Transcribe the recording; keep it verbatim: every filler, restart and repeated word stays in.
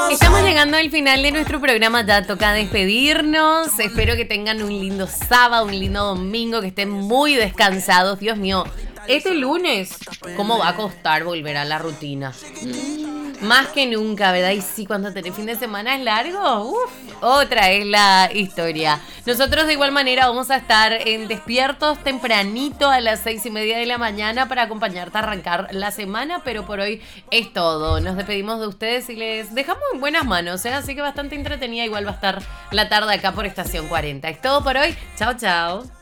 Estamos llegando al final de nuestro programa, ya toca despedirnos. Espero que tengan un lindo sábado, un lindo domingo, que estén muy descansados. Dios mío, este lunes, ¿cómo va a costar volver a la rutina? Más que nunca, ¿verdad? Y sí, cuando tenés fin de semana es largo, uf, otra es la historia. Nosotros de igual manera vamos a estar en despiertos tempranito a las seis y media de la mañana para acompañarte a arrancar la semana, pero por hoy es todo. Nos despedimos de ustedes y les dejamos en buenas manos, ¿eh? Así que bastante entretenida, igual va a estar la tarde acá por Estación cuarenta. Es todo por hoy. Chao, chao.